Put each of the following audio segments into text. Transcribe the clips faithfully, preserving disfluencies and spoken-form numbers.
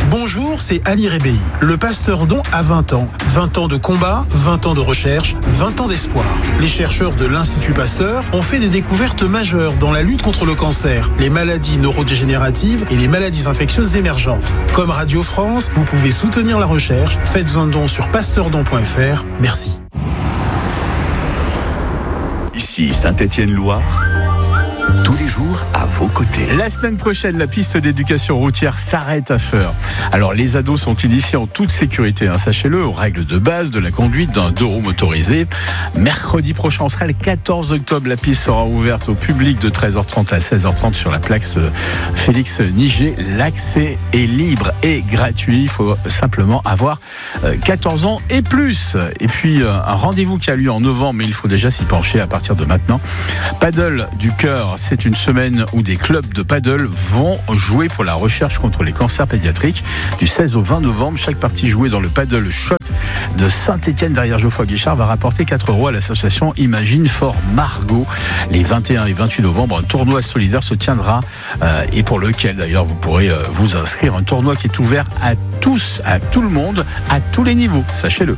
Bonjour, c'est Ali Rebéi. Le Pasteur Don a vingt ans. vingt ans de combat, vingt ans de recherche, vingt ans d'espoir. Les chercheurs de l'Institut Pasteur ont fait des découvertes majeures dans la lutte contre le cancer, les maladies neurodégénératives et les maladies infectieuses émergentes. Comme Radio France, vous pouvez soutenir la recherche. Faites un don sur pasteurdon point f r. Merci. Ici Saint-Étienne-Loire. Tous les jours à vos côtés. La semaine prochaine, la piste d'éducation routière s'arrête à Feurs. Alors les ados sont initiés en toute sécurité, hein, sachez-le, aux règles de base de la conduite d'un deux roues motorisé. Mercredi prochain, on sera le quatorze octobre, la piste sera ouverte au public de treize heures trente à seize heures trente sur la place Félix Niger. L'accès est libre et gratuit, il faut simplement avoir quatorze ans et plus. Et puis un rendez-vous qui a lieu en novembre, mais il faut déjà s'y pencher à partir de maintenant. Paddle du cœur, c'est une semaine où des clubs de paddle vont jouer pour la recherche contre les cancers pédiatriques du seize au vingt novembre. Chaque partie jouée dans le paddle shot de Saint-Étienne derrière Geoffroy Guichard va rapporter quatre euros à l'association Imagine for Margot. Les vingt et un et vingt-huit novembre, un tournoi solidaire se tiendra euh, et pour lequel d'ailleurs vous pourrez euh, vous inscrire. Un tournoi qui est ouvert à tous, à tout le monde, à tous les niveaux, sachez-le.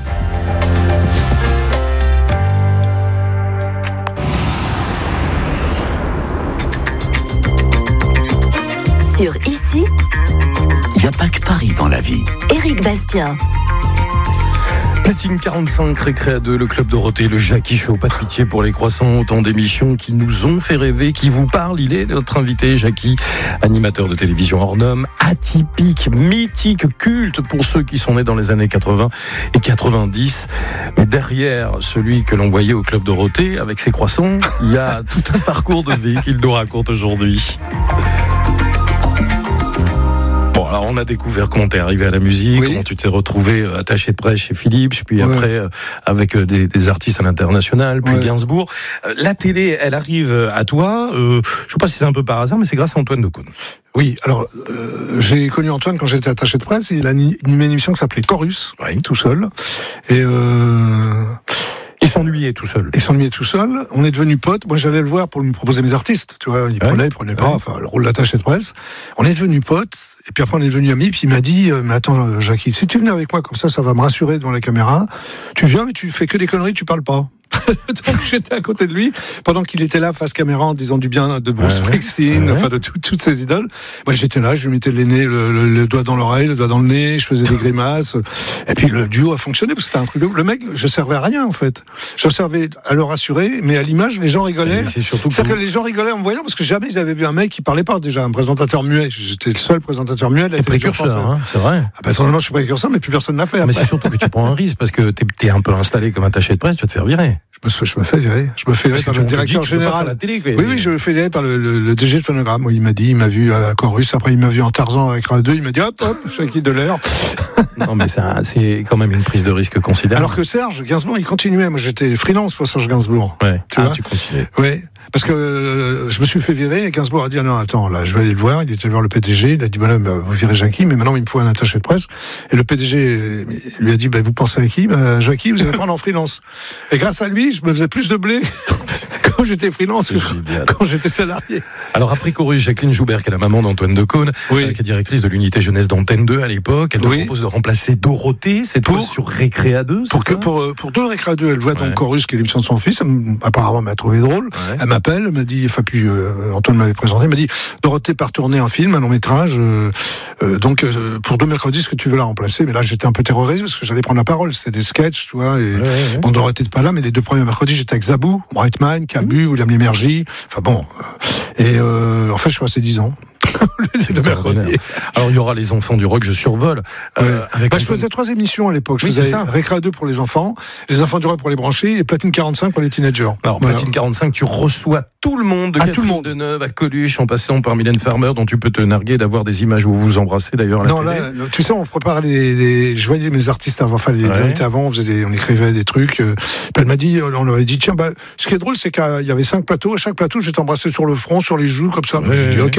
Sur Ici, il n'y a pas que Paris dans la vie. Éric Bastien. Platine quarante-cinq, Récré à deux, le Club Dorothée, le Jackie Show, pas de pitié pour les croissants, autant d'émissions qui nous ont fait rêver, qui vous parlent. Il est notre invité, Jackie, animateur de télévision hors norme, atypique, mythique, culte pour ceux qui sont nés dans les années quatre-vingts et quatre-vingt-dix. Mais derrière celui que l'on voyait au Club Dorothée, avec ses croissants, il y a tout un parcours de vie qu'il nous raconte aujourd'hui. Alors on a découvert comment t'es arrivé à la musique, oui. Comment tu t'es retrouvé attaché de presse chez Philips, puis ouais. après euh, avec des, des artistes à l'international, puis ouais. Gainsbourg. Euh, la télé, elle arrive à toi, euh, je sais pas si c'est un peu par hasard, mais c'est grâce à Antoine Decaune. Oui, alors euh, j'ai connu Antoine quand j'étais attaché de presse, il a animé une émission qui s'appelait Chorus, oui. tout seul, et... Euh... Il s'ennuyait tout seul. Il s'ennuyait tout seul. On est devenus potes. Moi, j'allais le voir pour lui proposer mes artistes. Tu vois, il prenait, ouais. il prenait pas. Ouais. Enfin, le rôle d'attaché de presse. On est devenus potes. Et puis après, on est devenus amis. Puis il m'a dit, euh, mais attends, Jackie, si tu venais avec moi comme ça, ça va me rassurer devant la caméra. Tu viens, mais tu fais que des conneries, tu parles pas. Donc j'étais à côté de lui pendant qu'il était là face caméra en disant du bien de Bruce Springsteen, ouais, ouais. enfin de tout, toutes ses idoles. Moi j'étais là, je lui mettais le nez, le, le, le doigt dans l'oreille, le doigt dans le nez, je faisais des grimaces. Et puis le duo a fonctionné parce que c'était un truc de... Le mec, je servais à rien en fait. Je servais à le rassurer, mais à l'image les gens rigolaient. C'est surtout C'est-à-dire que les gens rigolaient en me voyant parce que jamais ils avaient vu un mec qui parlait pas. Déjà un présentateur muet. J'étais le seul présentateur muet. Et précurseur, hein, c'est vrai. Ah ben non, je suis précurseur, mais plus personne l'a fait. Mais après. C'est surtout que tu prends un risque parce que t'es, t'es un peu installé comme attaché de presse, tu vas te faire virer. Je me, je me fais virer. Je me fais virer par le directeur général. La télé, quoi. Oui, oui, je me fais virer par le, le, le D G de Phonogramme. Il m'a dit, il m'a vu à la Chorus. Après, il m'a vu en Tarzan avec Radio deux. Il m'a dit, hop, hop, Jackie de l'air. Non, mais c'est, un, c'est quand même une prise de risque considérable. Alors que Serge Gainsbourg, il continuait. Moi, j'étais freelance pour Serge Gainsbourg. Ouais. Tu ah, vois tu continuais. Oui. Parce que euh, je me suis fait virer et Gainsbourg a dit ah non attends là je vais aller le voir. Il était voir le P D G, il a dit voilà bah, vous virez Jackie mais maintenant il me faut un attaché de presse et le P D G lui a dit bah, vous pensez à qui bah, Jackie vous allez prendre en freelance et grâce à lui je me faisais plus de blé quand j'étais freelance que quand j'étais salarié. Alors après Chorus, Jacqueline Joubert qui est la maman d'Antoine Decaune, oui. euh, qui est directrice de l'unité jeunesse d'Antenne deux à l'époque, elle oui. te propose de remplacer Dorothée cette fois sur Récré à deux. Pour, que, pour, pour deux Récré à deux elle voit ouais. donc Chorus qui est l'émission de son fils, elle, apparemment m'a trouvé drôle, ouais. elle m'appelle, elle m'a dit, enfin puis euh, Antoine m'avait présenté, elle m'a dit Dorothée part tourner un film, un long métrage, euh, euh, donc euh, pour deux mercredis, est-ce que tu veux la remplacer? Mais là j'étais un peu terrorisé parce que j'allais prendre la parole, c'était des sketchs, tu vois, et ouais, ouais. bon Dorothée n'était pas là, mais les deux premiers mercredis j'étais avec Zabou, Brightman, Cabu, mmh. William Lémergie, enfin bon, et euh, en fait je suis resté dix ans. Alors il y aura les enfants du rock, je survole. Euh, ouais. avec bah, je faisais trois émissions à l'époque. Je oui, faisais Récré à deux pour les enfants, les enfants du rock pour les branchés et Platine quarante-cinq pour les teenagers. Alors voilà. Platine quarante-cinq, tu reçois tout le monde, de à tout le monde, de Neuve à Coluche, en passant par Mylène Farmer, dont tu peux te narguer d'avoir des images où vous vous embrassez d'ailleurs à la non, télé. Là, tu sais, on prépare les, les... je voyais mes artistes avant, enfin les ouais. invités avant, on faisait des, on écrivait des trucs. Euh... Elle m'a dit, on leur avait dit tiens, bah, ce qui est drôle, c'est qu'il y avait cinq plateaux, à chaque plateau, je t'embrassais sur le front, sur les joues, comme ça. Ouais, j'ai dit ok, avec ouais.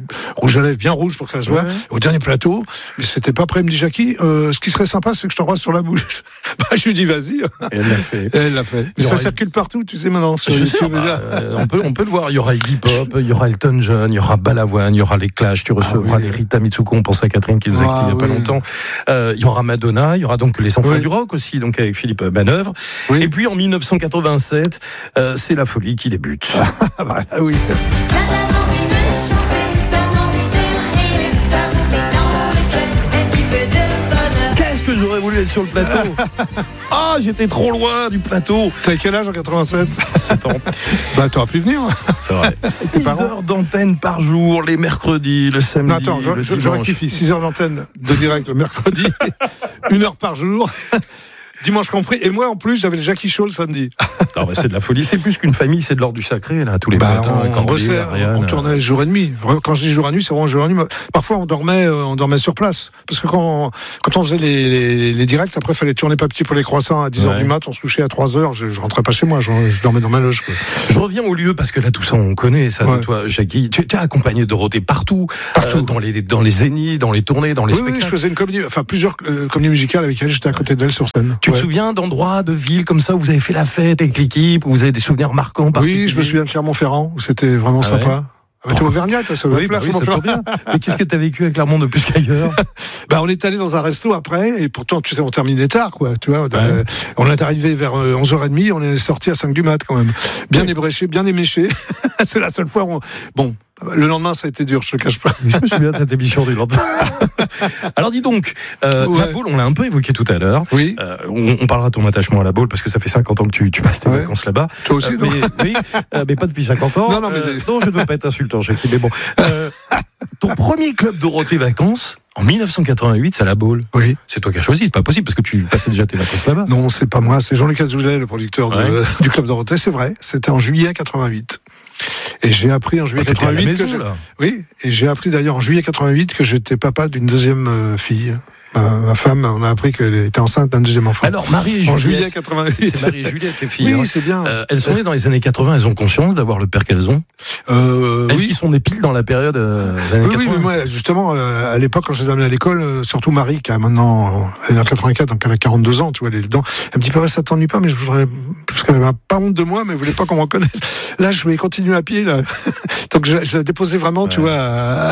rouge à lèvres bien rouge pour qu'elle se voit, Ouais. au dernier plateau, mais c'était pas prêt. Elle me dit, Jackie, euh, ce qui serait sympa, c'est que je t'embrasse sur la bouche. Bah, je lui dis, vas-y. Et elle l'a fait. Et elle l'a fait. Mais Il y ça aura- circule partout, tu sais, maintenant. sur Je sais, YouTube, bah, déjà. euh, on peut, on peut le voir. Il y aura Iggy Pop, il y aura Elton John, il y aura Balavoine, il y aura les Clash. Tu recevras Ah oui. les Rita Mitsuko. On pense à Catherine qui nous a Ah quittés il y a pas oui. longtemps. Euh, il y aura Madonna. Il y aura donc les Enfants Oui. du Rock aussi, donc avec Philippe Manœuvre. Oui. Et puis en dix-neuf cent quatre-vingt-sept, euh, c'est la folie qui débute. Ah, bah, ah oui. Ça donne envie de chanter, donne envie de rire, ça vous met dans le cœur un petit peu de bonheur. Qu'est-ce que j'aurais voulu être sur le plateau? Ah, j'étais trop loin du plateau. T'as quel âge en quatre-vingt-sept? sept ans. Bah, t'aurais pu venir. C'est vrai. six parents heures d'antenne par jour, les mercredis, le samedi, Non, attends, je, le je, je dimanche. rectifie. six heures d'antenne de direct le mercredi, une heure par jour. Dimanche compris. Et moi, en plus, j'avais le Jackie Show le samedi. Non, mais c'est de la folie. C'est plus qu'une famille, c'est de l'ordre du sacré, là, tous les Bah, matins. on, avec on André, bossait, Ariane. on tournait jour et demi. Quand je dis jour et nuit, c'est vraiment jour et nuit. Parfois, on dormait, euh, on dormait sur place. Parce que quand, quand on faisait les, les, les directs, après, il fallait tourner papier pour les croissants à dix heures Ouais. du mat. On se couchait à trois heures. Je, je rentrais pas chez moi. Je, je dormais dans ma loge, quoi. Je reviens au lieu, parce que là, tout ça, on connaît ça Ouais. de toi, Jackie. Tu tu as accompagné Dorothée partout. Partout. euh, dans les, dans les zéniths, dans les tournées, dans les Oui, oui, je spectacles. faisais une comédie, enfin, plusieurs euh, comédies musicales avec elle. J'étais à côté d'elle sur scène. Tu Ouais. te souviens d'endroits, de villes comme ça où vous avez fait la fête avec l'équipe, où vous avez des souvenirs marquants? Oui, particuliers? je me souviens de Clermont-Ferrand, où c'était vraiment Ah ouais. sympa. Ah bah, t'es Auvergnat, toi, ça doit Oui, te bah plaire, oui, ça Clermont-Ferrand. tombe bien. Mais qu'est-ce que tu as vécu à Clermont de plus qu'ailleurs? Bah, on est allé dans un resto après, et pourtant, tu sais, on terminait tard, quoi, tu vois. Euh, on est arrivé vers euh, onze heures trente, on est sorti à cinq du mat, quand même. Bien ébréché, bien éméché. C'est la seule fois où on... Bon, le lendemain, ça a été dur, je te le cache pas. Je me souviens de cette émission du lendemain. Alors dis donc, euh, Ouais. la boule, on l'a un peu évoqué tout à l'heure. Oui, Euh, on, on parlera de ton attachement à la boule parce que ça fait cinquante ans que tu, tu passes tes Ouais. vacances là-bas. toi aussi, Euh, non mais, oui, euh, mais pas depuis cinquante ans. Non, non, mais- Euh, non, je ne veux pas être insultant, Jackie, mais bon. Euh, ton premier club Dorothée Vacances, en mille neuf cent quatre-vingt-huit, c'est à la Baule. Oui. C'est toi qui as choisi, c'est pas possible parce que tu passais déjà tes vacances là-bas. Non, c'est pas moi, c'est Jean-Luc Azoulay, le producteur de- Ouais. du Club Dorothée, c'est vrai. C'était en juillet quatre-vingt-huit. Et j'ai appris en juillet Ah, t'étais à la quatre-vingt-huit que maison, je- là. Oui, et j'ai appris d'ailleurs en juillet quatre-vingt-huit que j'étais papa d'une deuxième euh, fille. Ma, ma femme, on a appris qu'elle était enceinte d'un deuxième enfant. Alors, Marie et en juillet Juliette. quatre-vingt-huit. C'est Marie et Juliette, les filles. Oui, hein. c'est bien. Euh, elles sont nées dans les années quatre-vingts, elles ont conscience d'avoir le père qu'elles ont. Euh, Elles oui. qui sont nées pile dans la période euh, des années Oui, oui, quatre-vingts. mais moi, justement, euh, à l'époque, quand je les amenais à l'école, euh, surtout Marie, qui a maintenant, elle est en quatre-vingt-quatre, donc elle a quarante-deux ans, tu vois, elle est dedans. Elle me dit, papa, ça t'ennuie pas, mais je voudrais, parce qu'elle avait pas honte de moi, mais elle voulait pas qu'on me reconnaisse. Là, je voulais continuer à pied, là. Donc, je, je la déposais vraiment, tu Ouais. vois, à,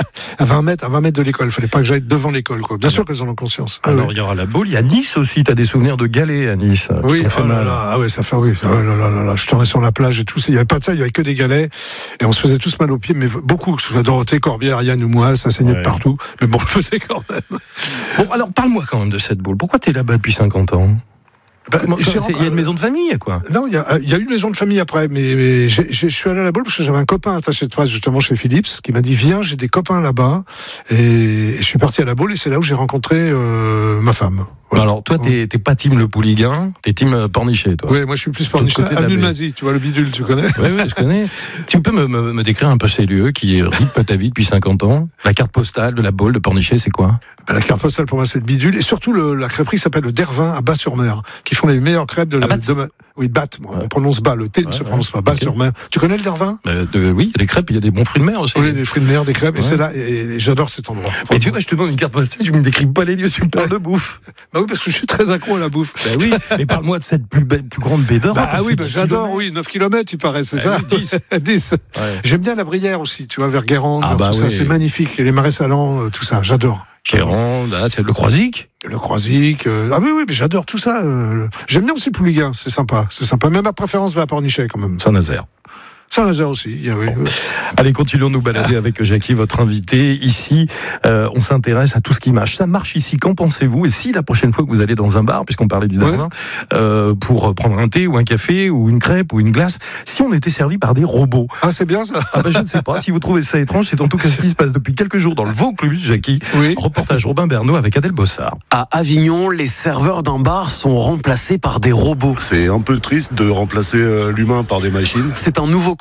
à vingt mètres, à vingt mètres de l'école. Il fallait pas que j'aille devant l'école, quoi. Bien sûr qu'elles en ont conscience. Alors, oui. il y aura la Baule, il y a Nice aussi. T'as des souvenirs de galets à Nice euh, qui Oui, t'ont fait oh là mal. là, ah ouais, ça fait, oui. Oh là là là là, je tournais sur la plage et tout. Il y avait pas de ça, il y avait que des galets. Et on se faisait tous mal aux pieds, mais beaucoup, que ce soit Dorothée, Corbière, Ariane ou moi, ça saignait Ouais. de partout. Mais bon, on le faisait quand même. Bon, alors parle-moi quand même de cette Baule. Pourquoi t'es là-bas depuis cinquante ans? Bah, Comment- j'ai- c'est- Il y a une maison de famille, quoi. Non, il y a, il y a eu une maison de famille après, mais, mais j'ai- j'ai- je suis allé à la Baule parce que j'avais un copain attaché de presse justement chez Philips qui m'a dit viens, j'ai des copains là-bas, et, et je suis parti à la Baule et c'est là où j'ai rencontré euh, ma femme. Voilà. Alors, toi, t'es t'es pas team le Pouliguen, t'es team euh, Pornichet, toi. Oui, moi je suis plus De l'autre porniche. côté de la Avenue de baie. Mazie, tu vois le bidule, tu connais? Oui, oui, je connais. Tu peux me, me, me décrire un peu ces lieux qui rythment ta vie depuis cinquante ans? La carte postale de la Baule de Pornichet, c'est quoi? La carte postale pour moi c'est le bidule et surtout le, la crêperie s'appelle le Dervin à Bas-sur-Mer, qui font les meilleures crêpes de À la. Batz. de ma- Oui, Batte, moi, Ouais. on prononce bas, le T ne Ouais, se ouais. prononce pas. Bas-sur-Mer. Tu connais le Dervin? Euh, de- Oui, il y a des crêpes, il y a des bons fruits de mer aussi. Oui, des fruits de mer, des crêpes, Ouais. et c'est là, et, et j'adore cet endroit. Mais tu vois, je te demande une carte postale, tu me décris pas les lieux, tu me parles de bouffe. Bah oui, parce que je suis très accro à la bouffe. Ben oui, mais parle-moi de cette plus, belle, plus grande baie d'Europe. Bah Elle oui, fait bah, dix j'adore, kilomètres. oui, neuf kilomètres, il paraît, c'est Eh ça? oui, dix. dix. Ouais. J'aime bien la Brière aussi, tu vois, vers Guérande, Ah vers bah tout ça, oui. c'est magnifique. Et les marais salants, euh, tout ça, j'adore. Guérande, là, c'est le Croisic. Le Croisic, euh, ah oui, oui, mais j'adore tout ça. euh, J'aime bien aussi Pouliguen, c'est sympa, c'est sympa. Même ma préférence va à Pornichet, quand même. Saint-Nazaire. Saint-Nazaire aussi, il y a- oui. oui. Allez, continuons de nous balader avec Jackie, votre invité. Ici, euh, on s'intéresse à tout ce qui marche. Ça marche ici, qu'en pensez-vous? Et si la prochaine fois que vous allez dans un bar, puisqu'on parlait du Ouais. Darwin, euh, pour prendre un thé ou un café ou une crêpe ou une glace, si on était servi par des robots? Ah, c'est bien ça? Ah ben, je ne sais pas. Si vous trouvez ça étrange, c'est en tout cas ce qui se passe depuis quelques jours dans le Vaucluse, Jackie. Oui. Reportage Robin Bernot avec Adèle Bossard. À Avignon, les serveurs d'un bar sont remplacés par des robots. C'est un peu triste de remplacer euh, l'humain par des machines. C'est un nouveau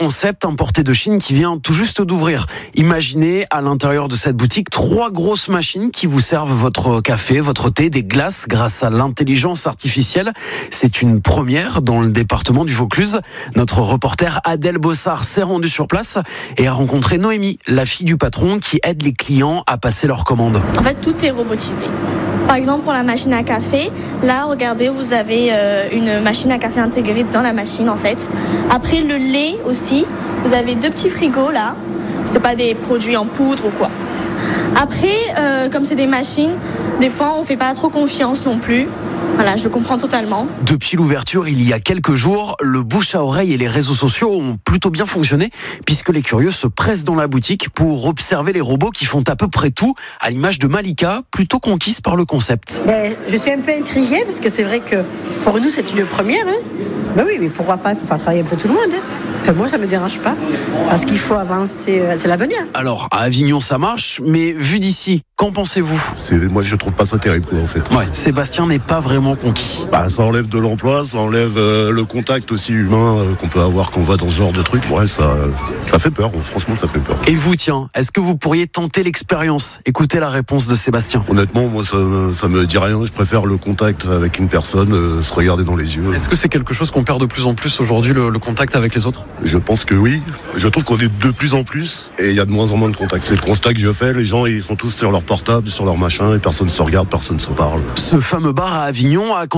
concept importé de Chine qui vient tout juste d'ouvrir. Imaginez à l'intérieur de cette boutique trois grosses machines qui vous servent votre café, votre thé, des glaces grâce à l'intelligence artificielle. C'est une première dans le département du Vaucluse. Notre reporter Adèle Bossard s'est rendue sur place et a rencontré Noémie, la fille du patron qui aide les clients à passer leurs commandes. En fait, tout est robotisé. Par exemple, pour la machine à café, là, regardez, vous avez euh, une machine à café intégrée dans la machine, en fait. Après, le lait aussi, vous avez deux petits frigos, là. C'est pas des produits en poudre ou quoi. Après, euh, comme c'est des machines, des fois, on fait pas trop confiance non plus. Voilà, je comprends totalement. Depuis l'ouverture, il y a quelques jours, le bouche à oreille et les réseaux sociaux ont plutôt bien fonctionné puisque les curieux se pressent dans la boutique pour observer les robots qui font à peu près tout, à l'image de Malika, plutôt conquise par le concept. Ben, je suis un peu intriguée parce que c'est vrai que pour nous, c'est une première. Hein. Ben oui, mais pourquoi pas, il faut faire travailler un peu tout le monde. Hein. Enfin, moi, ça me dérange pas parce qu'il faut avancer, c'est l'avenir. Alors, à Avignon, ça marche, mais vu d'ici, qu'en pensez-vous ? C'est, moi, je trouve pas ça terrible, quoi, en fait. Ouais, Sébastien n'est pas vraiment conquis. Bah, ça enlève de l'emploi, ça enlève euh, le contact aussi humain euh, qu'on peut avoir quand on va dans ce genre de truc. Ouais, ça, ça fait peur, franchement, ça fait peur. Et vous, tiens, est-ce que vous pourriez tenter l'expérience ? Écoutez la réponse de Sébastien. Honnêtement, moi, ça, ça me dit rien. Je préfère le contact avec une personne, euh, se regarder dans les yeux. Est-ce que c'est quelque chose qu'on perd de plus en plus aujourd'hui, le, le contact avec les autres ? Je pense que oui. Je trouve qu'on est de plus en plus et il y a de moins en moins de contact. C'est le constat que je fais. Les gens, ils sont tous sur leur portable, sur leur machin et personne ne se regarde, personne ne se parle. Ce fameux bar à Avignon a